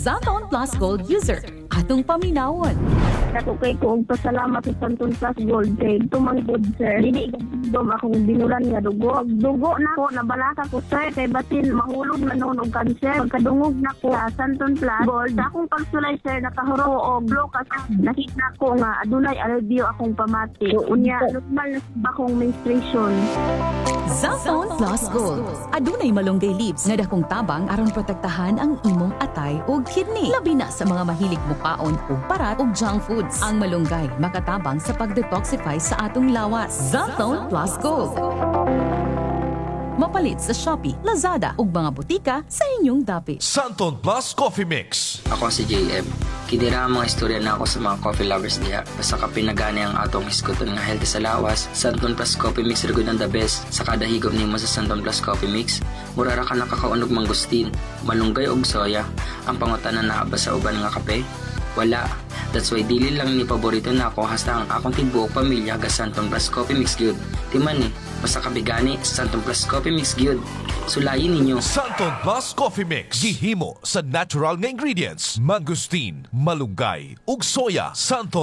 Santon Plus Gold user. Atong paminawon. Ako kay kong pasalamat sa Santon Plus Gold kay tumanggod sir. Dili dom akong binulan nga dugo. Dugo na ko nabalaka ko sir kay batin mahulog na noon og cancer. Pagkadungog na ko sa Santon Plus Gold, akong pagsulay sir nakahuro og blow kasi nakita ko nga adunay alivio akong pamati. Unya normal na akong menstruation. Santon Plus Gold. Adunay malunggay leaves nga dakong tabang aron protektahan ang imong atay ug kidney. Labi na sa mga mahilig mukaon ug parat ug junk foods. Ang malunggay makatabang sa pag-detoxify sa atong lawas. Santon Plus Gold. Mapalit sa Shopee, Lazada ug mga butika sa inyong dapit. Santon Plus Coffee Mix. Ako si JM. Kidira ang mga istorya na ako sa mga coffee lovers diha. Basta ka pinagani ang atong hisgoton nga healthy sa lawas, Santon Plus Coffee Mix rin ang the best. Sa kada higop nimo sa Santon Plus Coffee Mix, murara ka nakakaunog mangustin, malunggay og soya. Ang pangutanan na ba sa uban nga kape? Wala. That's why dili lang ni paborito na ako hasta ang akong tibuok pamilya ga Santon Plus Coffee Mix gyud. Timan ni, basta kabigani Santon Plus Coffee Mix gyud. Sulayin ninyo. Santon Plus Coffee Mix. Gihimo sa natural nga ingredients. Mangustin, malunggay, ug soya. Santon